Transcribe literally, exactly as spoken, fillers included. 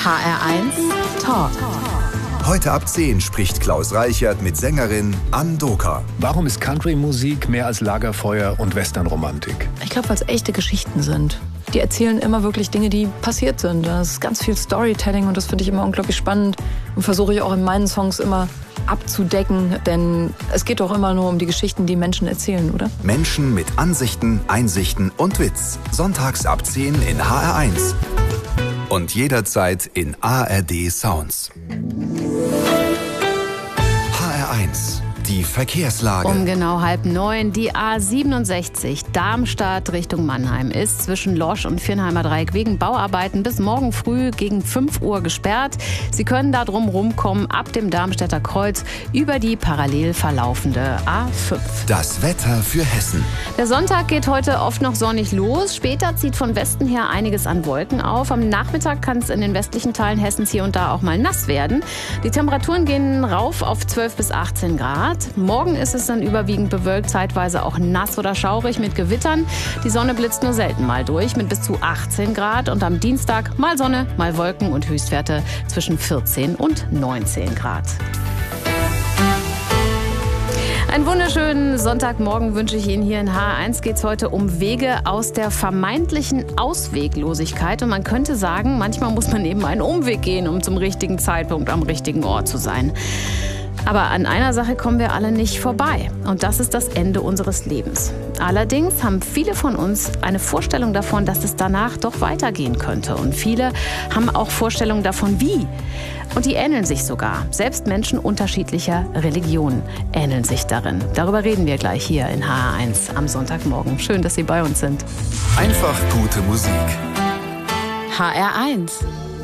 H R eins Talk. Heute ab zehn spricht Klaus Reichert mit Sängerin Ann Doka. Warum ist Country-Musik mehr als Lagerfeuer und Westernromantik? Ich glaube, weil es echte Geschichten sind. Die erzählen immer wirklich Dinge, die passiert sind. Das ist ganz viel Storytelling und das finde ich immer unglaublich spannend. Und versuche ich auch in meinen Songs immer abzudecken, denn es geht doch immer nur um die Geschichten, die Menschen erzählen, oder? Menschen mit Ansichten, Einsichten und Witz. Sonntags ab zehn in H R eins. Und jederzeit in A R D Sounds. H R eins. Die Verkehrslage. Um genau halb neun, die A siebenundsechzig Darmstadt Richtung Mannheim ist zwischen Losch und Viernheimer Dreieck wegen Bauarbeiten bis morgen früh gegen fünf Uhr gesperrt. Sie können da drum rumkommen ab dem Darmstädter Kreuz über die parallel verlaufende A fünf. Das Wetter für Hessen. Der Sonntag geht heute oft noch sonnig los. Später zieht von Westen her einiges an Wolken auf. Am Nachmittag kann es in den westlichen Teilen Hessens hier und da auch mal nass werden. Die Temperaturen gehen rauf auf zwölf bis achtzehn Grad. Morgen ist es dann überwiegend bewölkt, zeitweise auch nass oder schaurig mit Gewittern. Die Sonne blitzt nur selten mal durch mit bis zu achtzehn Grad. Und am Dienstag mal Sonne, mal Wolken und Höchstwerte zwischen vierzehn und neunzehn Grad. Einen wunderschönen Sonntagmorgen wünsche ich Ihnen. Hier in H R eins geht es heute um Wege aus der vermeintlichen Ausweglosigkeit. Und man könnte sagen, manchmal muss man eben einen Umweg gehen, um zum richtigen Zeitpunkt am richtigen Ort zu sein. Aber an einer Sache kommen wir alle nicht vorbei. Und das ist das Ende unseres Lebens. Allerdings haben viele von uns eine Vorstellung davon, dass es danach doch weitergehen könnte. Und viele haben auch Vorstellungen davon, wie. Und die ähneln sich sogar. Selbst Menschen unterschiedlicher Religionen ähneln sich darin. Darüber reden wir gleich hier in H R eins am Sonntagmorgen. Schön, dass Sie bei uns sind. Einfach gute Musik. H R eins.